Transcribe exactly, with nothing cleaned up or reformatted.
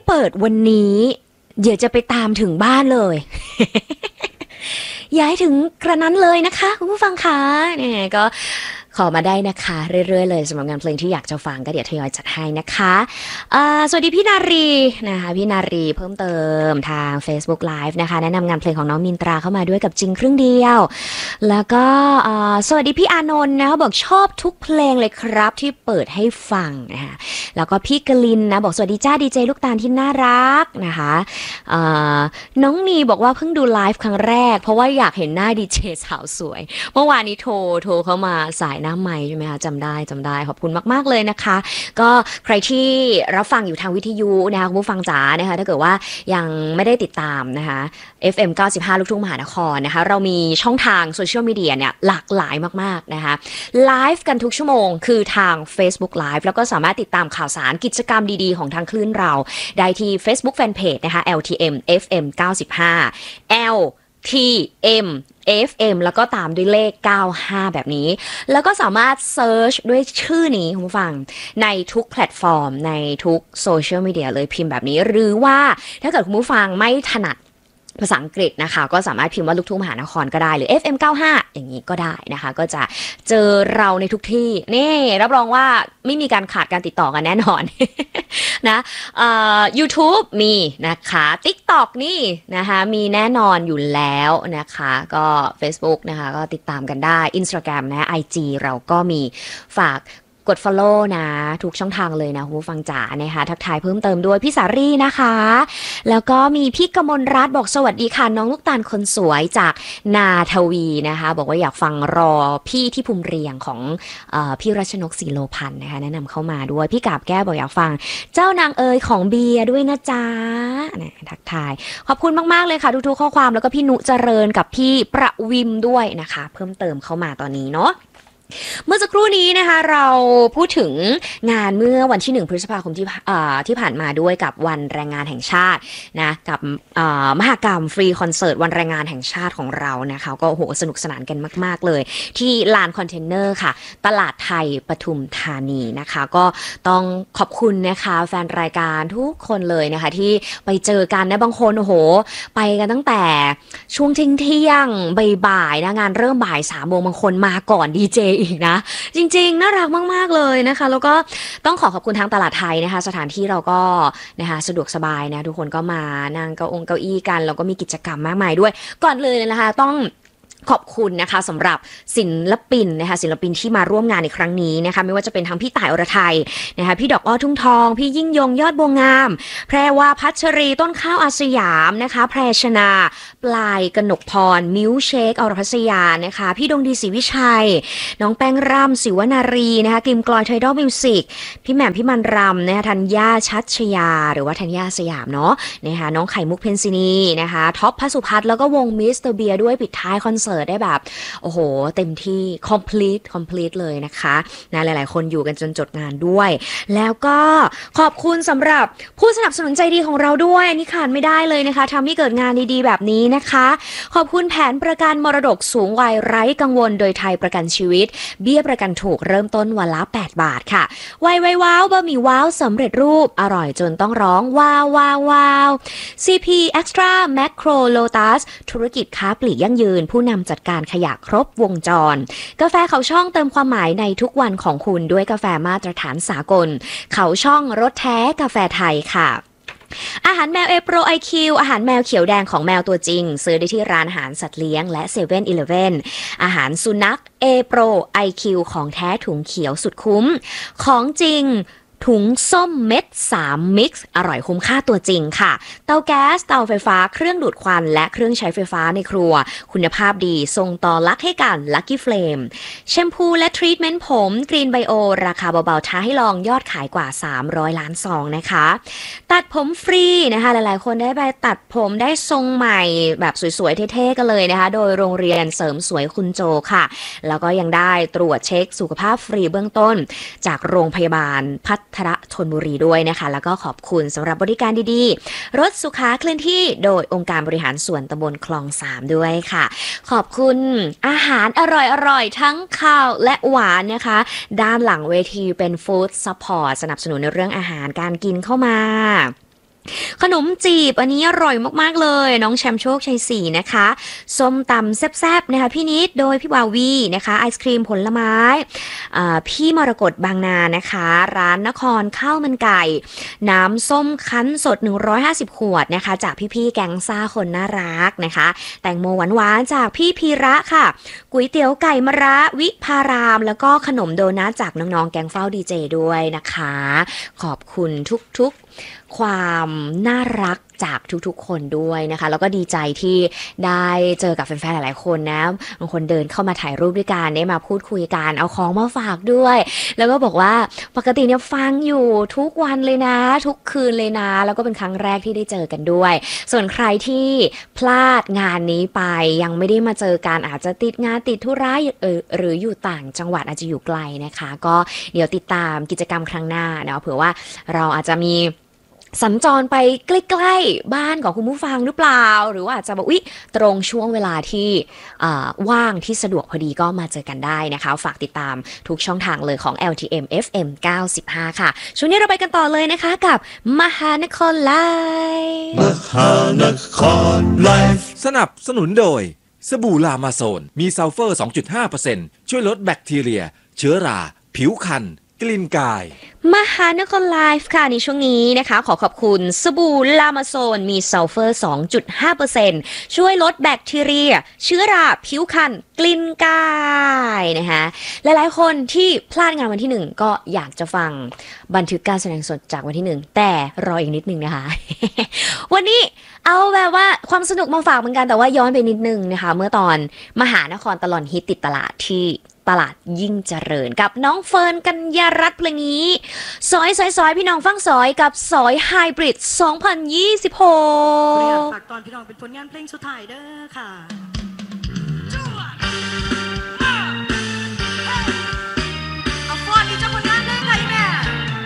เปิดวันนี้เดี๋ยวจะไปตามถึงบ้านเลย ย้ายถึงกระนั้นเลยนะคะคุณผู้ฟังคะเนี่ยก็ขอมาได้นะคะเรื่อยๆเลยสำหรับงานเพลงที่อยากจะฟังก็เดี๋ยวทยอยจัดให้นะคะสวัสดีพี่นารีนะคะพี่นารีเพิ่มเติมทาง Facebook Live นะคะแนะนำงานเพลงของน้องมินตราเข้ามาด้วยกับจริงครึ่งเดียวแล้วก็สวัสดีพี่อานนท์นะบอกชอบทุกเพลงเลยครับที่เปิดให้ฟังนะคะแล้วก็พี่กลินนะบอกสวัสดีจ้าดีเจลูกตาลที่น่ารักนะคะน้องนีบอกว่าเพิ่งดูไลฟ์ครั้งแรกเพราะว่าอยากเห็นหน้าดีเจสาวสวยเมื่อวานนี้โทรโทรเข้ามาสายหน้าไมค์ใช่ไหมคะจำได้จำได้ขอบคุณมากๆเลยนะคะก็ใครที่รับฟังอยู่ทางวิทยุนะคะคุณผู้ฟังจ๋านะคะถ้าเกิดว่ายังไม่ได้ติดตามนะคะ เอฟ เอ็ม เก้าสิบห้า ลูกทุ่งมหานครนะคะเรามีช่องทางโซเชียลมีเดียเนี่ยหลากหลายมากๆนะคะไลฟ์กันทุกชั่วโมงคือทาง Facebook Live แล้วก็สามารถติดตามข่าวสารกิจกรรมดีๆของทางคลื่นเราได้ที่ Facebook Fanpage นะคะ แอล ที เอ็ม เอฟ เอ็ม เก้าสิบห้า L T M เอฟ เอ็ม แล้วก็ตามด้วยเลขเก้าห้าแบบนี้แล้วก็สามารถเซิร์ชด้วยชื่อนี้คุณผู้ฟังในทุกแพลตฟอร์มในทุกโซเชียลมีเดียเลยพิมพ์แบบนี้หรือว่าถ้าเกิดคุณผู้ฟังไม่ถนัดภาษาอังกฤษนะคะก็สามารถพิมพ์ว่าลูกทุ่งมหานครก็ได้หรือ เอฟ เอ็ม เก้าสิบห้า อย่างนี้ก็ได้นะคะก็จะเจอเราในทุกที่นี่รับรองว่าไม่มีการขาดการติดต่อกันแน่นอน นะเอ่อ YouTube มีนะคะ TikTok นี่นะคะมีแน่นอนอยู่แล้วนะคะก็ Facebook นะคะก็ติดตามกันได้ Instagram นะ ไอ จี เราก็มีฝากกด follow นะทุกช่องทางเลยนะผู้ฟังจ๋านะคะทักทายเพิ่มเติมด้วยพี่สารีนะคะแล้วก็มีพี่กมลรัตน์บอกสวัสดีค่ะน้องลูกตาลคนสวยจากนาทวีนะคะบอกว่าอยากฟังรอพี่ที่ภูมิเรียงของเอ่อพี่รัชนกศรีโลพันธ์นะคะแนะนำเข้ามาด้วยพี่กาบแก้วบอกอยากฟังเจ้านางเอ๋ยของเบียร์ด้วยนะจ๊ะนะทักทายขอบคุณมากๆเลยค่ะทุกๆข้อความแล้วก็พี่นุเจริญกับพี่ประวิมด้วยนะคะเพิ่มเติมเข้ามาตอนนี้เนาะเมื่อสักครู่นี้นะคะเราพูดถึงงานเมื่อวันที่หนึ่งพฤษภาคมที่ที่ผ่านมาด้วยกับวันแรงงานแห่งชาตินะกับมหกรรมฟรีคอนเสิร์ตวันแรงงานแห่งชาติของเรานะคะก็โหสนุกสนานกันมากๆเลยที่ลานคอนเทนเนอร์ค่ะตลาดไทยปทุมธานีนะคะก็ต้องขอบคุณนะคะแฟนรายการทุกคนเลยนะคะที่ไปเจอกันนะบางคนโอ้โหไปกันตั้งแต่ช่วงเที่ยงบ่ายๆนะงานเริ่มบ่ายสามโมงบางคนมาก่อนดีเจอีกนะจริงๆน่ารักมากๆเลยนะคะแล้วก็ต้องขอขอบคุณทางตลาดไทยนะคะสถานที่เราก็นะคะสะดวกสบายนะทุกคนก็มานั่งเก้าองเก้าอี้กันแล้วก็มีกิจกรรมมากมายด้วยก่อนเลยนะคะต้องขอบคุณนะคะสำหรับศิลปินนะคะศิลปินที่มาร่วมงานในครั้งนี้นะคะไม่ว่าจะเป็นทั้งพี่ต่ายอรไทยนะคะพี่ดอกอ้อทุ่งทองพี่ยิ่งยงยอดบัวงามแพรวาพัชรีต้นข้าวอาสยามนะคะแพรชนาปลายกนกพรมิวเชคอรพัสยานะคะพี่ดงดีศรีวิชัยน้องแป้งรำศิวนารีนะคะกลิมกลอยไทดอลมิวสิกพี่แหม่มพี่มันรำนะคะธัญญาชัชยาหรือว่าธัญญาสยามเนาะนะคะน้องไข่มุกเพนซินีนะคะท็อปพสุพัฒน์แล้วก็วงมิสเตอร์เบียร์ด้วยปิดท้ายคอนเสิร์ตได้แบบโอ้โหเต็มที่ complete complete เลยนะคะนะหลายๆคนอยู่กันจนจดงานด้วยแล้วก็ขอบคุณสำหรับผู้สนับสนุนใจดีของเราด้วยอันนี้ขาดไม่ได้เลยนะคะทำให้เกิดงานดีๆแบบนี้นะคะขอบคุณแผนประกันมรดกสูงวัยไร้กังวลโดยไทยประกันชีวิตเบี้ยประกันถูกเริ่มต้นวันละแปดบาทค่ะวัยวัยว้าวบะหมี่ว้าวสำเร็จรูปอร่อยจนต้องร้องว้าวว้าวว้าว ซี พี Extra Macro Lotus ธุรกิจค้าปลีกยั่งยืนผู้นำจัดการขยะครบวงจรกาแฟเขาช่องเติมความหมายในทุกวันของคุณด้วยกาแฟมาตรฐานสากลเขาช่องรสแท้กาแฟไทยค่ะอาหารแมวเอโปรไอคิวอาหารแมวเขียวแดงของแมวตัวจริงซื้อได้ที่ร้านอาหารสัตว์เลี้ยงและเซเว่นอีเลฟเว่นอาหารสุนัขเอโปรไอคิวของแท้ถุงเขียวสุดคุ้มของจริงถุงส้มเม็ดสามมิกซ์อร่อยคุ้มค่าตัวจริงค่ะเตาแก๊สเตาไฟฟ้าเครื่องดูดควันและเครื่องใช้ไฟฟ้าในครัวคุณภาพดีส่งต่อลักให้กัน Lucky Flame แชมพูและทรีทเมนต์ผมกรีนไบโอราคาเบาๆท้าให้ลองยอดขายกว่าสามร้อยล้านซองนะคะตัดผมฟรีนะคะหลายๆคนได้ไปตัดผมได้ทรงใหม่แบบสวยๆเท่ๆกันเลยนะคะโดยโรงเรียนเสริมสวยคุณโจค่ะแล้วก็ยังได้ตรวจเช็คสุขภาพฟรีเบื้องต้นจากโรงพยาบาลพัทรธนบุรีด้วยนะคะแล้วก็ขอบคุณสำหรับบริการดีๆรถสุขาเคลื่อนที่โดยองค์การบริหารส่วนตำบลคลองสามด้วยค่ะขอบคุณอาหารอร่อยๆทั้งข้าวและหวานนะคะด้านหลังเวทีเป็นฟู้ดซัพพอร์ตสนับสนุนในเรื่องอาหารการกินเข้ามาขนมจีบอันนี้อร่อยมากๆเลยน้องแชมป์โชคชัยศรีนะคะส้มตำแซ่บๆนะคะพี่นิดโดยพี่บาวีนะคะไอศครีมผลไม้พี่มรกตบางนานะคะร้านนครข้าวมันไก่น้ำส้มคั้นสดหนึ่งร้อยห้าสิบขวดนะคะจากพี่ๆแกงซ่าคนน่ารักนะคะแตงโมหวานๆจากพี่พีระค่ะก๋วยเตี๋ยวไก่มะระวิภารามแล้วก็ขนมโดนัทจากน้องๆแกงเฝ้าดีเจด้วยนะคะขอบคุณทุกๆความน่ารักจากทุกๆคนด้วยนะคะแล้วก็ดีใจที่ได้เจอกับแฟนๆหลายๆคนนะบางคนเดินเข้ามาถ่ายรูปด้วยกันได้มาพูดคุยกันเอาของมาฝากด้วยแล้วก็บอกว่าปกติเนี่ยฟังอยู่ทุกวันเลยนะทุกคืนเลยนะแล้วก็เป็นครั้งแรกที่ได้เจอกันด้วยส่วนใครที่พลาดงานนี้ไปยังไม่ได้มาเจอกันอาจจะติดงานติดธุระหรืออยู่ต่างจังหวัดอาจจะอยู่ไกลนะคะก็เดี๋ยวติดตามกิจกรรมครั้งหน้าเนาะเผื่อว่าเราอาจจะมีสัญจรไปใกล้ๆบ้านของคุณผู้ฟังหรือเปล่าหรือว่าอาจจะบอกอุ๊ยตรงช่วงเวลาที่ว่างที่สะดวกพอดีก็มาเจอกันได้นะคะฝากติดตามทุกช่องทางเลยของ แอล ที เอ็ม เอฟ เอ็ม เก้าสิบห้า ค่ะช่วงนี้เราไปกันต่อเลยนะคะกับมหานครไลฟ์มหานครไลฟ์สนับสนุนโดยสบู่ลามาโซนมีซัลเฟอร์ สองจุดห้าเปอร์เซ็นต์ ช่วยลดแบคทีเรียเชื้อราผิวคันกลิ่นกายมหานครไลฟ์ค่ะในช่วงนี้นะคะขอขอบคุณสบู่ลามาโซนมีซัลเฟอร์ สองจุดห้าเปอร์เซ็นต์ ช่วยลดแบคทีเรียเชื้อราผิวคันกลิ่นกายนะคะหลายๆคนที่พลาดงานวันที่หนึ่งก็อยากจะฟังบันทึกการแสดงสดจากวันที่หนึ่งแต่รออีกนิดนึงนะคะ วันนี้เอาแบบว่าความสนุกมาฝากเหมือนกันแต่ว่าย้อนไปนิดนึงนะคะเมื่อตอนมหานครตลอดฮิตติดตลาดที่ตลาดยิ่งเจริญกับน้องเฟิร์นกัญญารัตน์เพลงนี้ซอยซอยซอยพี่น้องฟังซอยกับซอยไฮบริดสองพันยี่สิบหกเรียกฝากตอนพี่น้องเป็นผลงานเพลงสุดท้ายเด้อค่ะ